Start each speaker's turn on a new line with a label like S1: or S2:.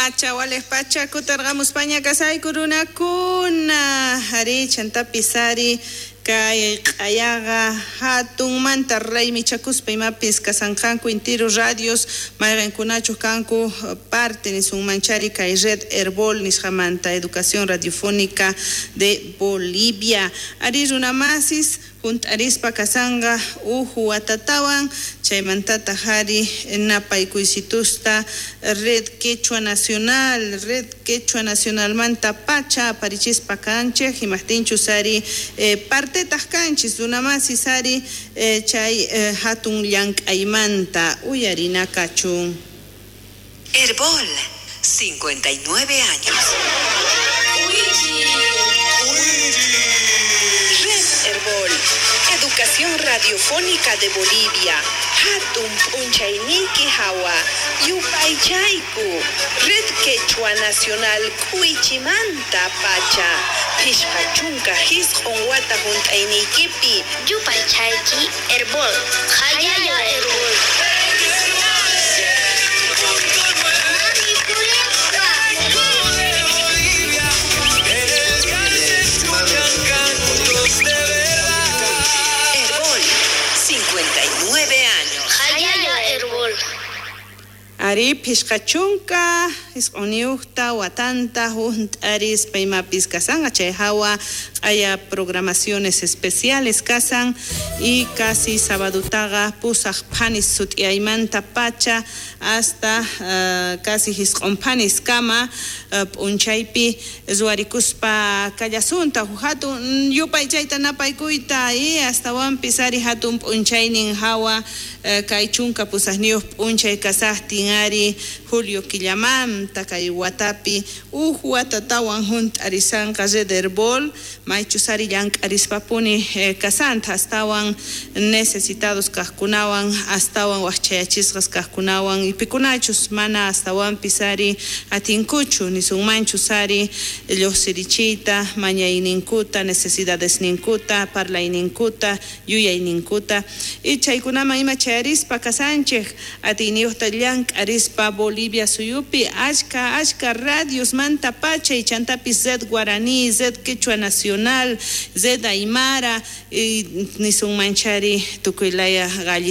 S1: Chawales pacha kutargamos España kasay kuruna kuna hari chanta pisari kay ayaga hatun manta rey michakuspa imapis kasankanku intiru radios mayrankunachu kanku parte ni sun manchari kay red Herbol nishamanta educación radiofónica de Bolivia ari runamasis junt arispa kasanga uhu atatawan chaymantata hari napaykuysitusta red quechua nacional manta pacha parichispa kanche himastinchu sari partetas kanchis dunamasi sari chay hatun llank'aymanta uyarina kachun.
S2: Herbol, 59 años. Red Herbol, educación radiofónica de Bolivia. Hatun punchayniki hawa, yupaychayku. Red Quechua Nacional Cuichimanta Pacha. Pishpachunka hisq'un wata hunt'aynikipi.
S3: Yupaychayki Herbol. Hayaya Herbol.
S1: Ari pishkachunka isq'uniuqta watanta junt aris paymapis kasan achay hawa haya programaciones especiales kasan y casi sabadutaga pusaq panis sut'iaymanta pacha hasta casi hisq'unpanis kama p'unchaypi zuarikuspa kallasunta hatun yupaychayta napaykuyta y hasta wanpis ari hatun p'unchaynin hawa kay chunka pusaqniyuq p'unchay kasaqtin ari Julio Killamanta kay watapi watatawan junt arisanqa red Herbol maychusari llank'arispapuni kasanta astawan necesitados kaqkunawan astawan waqchayachisqas kaqkunawan ipikunachus mana astawan pisari atinkuchu nisunmanchu sari lluqsirichiyta mañayninkuta necesidades ninkuta parlayninkuta yuyayninkuta y chaykunaman ima chayarispa kasanchik atiniyuqta llank'arispa Bolivia suyupi ashka radios manta pacha y chantapis Z Guaraní, Z Quechua Nacional, Z Aymara y nisun manchari tukuylaya